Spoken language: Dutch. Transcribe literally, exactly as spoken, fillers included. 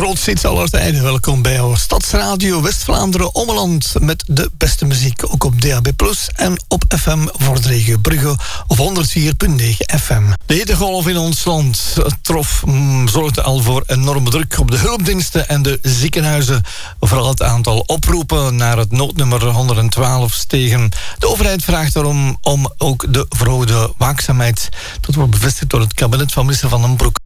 grootste hits aller tijden. Welkom bij jouw Stadsradio West-Vlaanderen Ommeland met de beste muziek. Ook op D A B plus, en op F M voor de regio Brugge op honderd vier komma negen F M. De hittegolf in ons land trof, mm, zorgde al voor enorme druk op de hulpdiensten en de ziekenhuizen. Vooral het aantal oproepen naar het noodnummer honderdtwaalf stegen. De overheid vraagt daarom om ook de verhoogde waakzaamheid. Dat wordt bevestigd door het kabinet van minister Van den Broek.